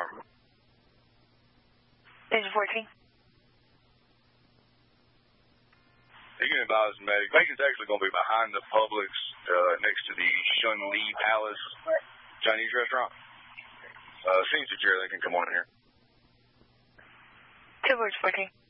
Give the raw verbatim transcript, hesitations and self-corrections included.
alarm. Station fourteen. You can advise medic. Bacon's actually going to be behind the Publix, uh, next to the Shun Li Palace Chinese restaurant. Uh, seems that Jerry can come on here. Two words fourteen.